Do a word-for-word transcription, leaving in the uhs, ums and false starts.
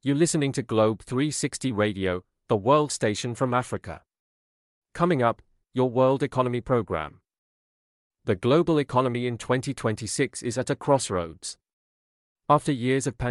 You're listening to Globe three sixty Radio, the world station from Africa. Coming up, your World Economy Program. The global economy in twenty twenty-six is at a crossroads. After years of pandemic,